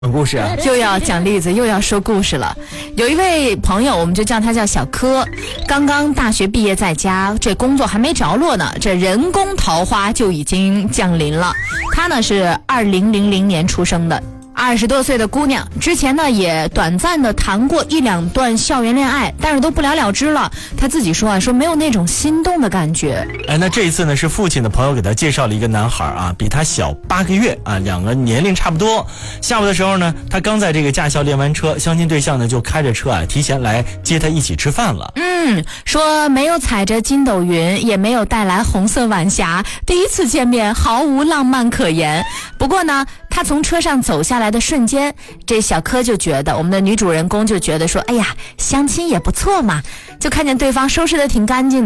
故事啊， 又要讲例子，又要说故事了。有一位朋友，我们就叫他叫小柯，刚刚大学毕业在家，这工作还没着落呢，这人工桃花就已经降临了。他呢是2000年出生的，20多岁的姑娘，之前呢也短暂的谈过1-2段校园恋爱，但是都不了了之了。她自己说说没有那种心动的感觉。 那这一次呢是父亲的朋友给他介绍了一个男孩啊，比他小8个月啊，两个年龄差不多。下午的时候呢，他刚在这个驾校练完车，相亲对象呢就开着车啊提前来接他一起吃饭了。 说没有踩着筋斗云，也没有带来红色晚霞，第一次见面毫无浪漫可言。不过呢，他从车上走下来的瞬间，这小柯就觉得，我们的女主人公就觉得说，哎呀，相亲也不错嘛，就看见对方收拾得挺干净的。